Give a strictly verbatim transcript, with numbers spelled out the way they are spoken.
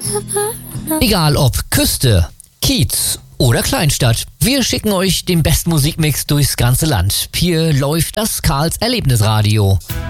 Egal ob Küste, Kiez oder Kleinstadt, wir schicken euch den besten Musikmix durchs ganze Land. Hier läuft das Karls Erlebnisradio.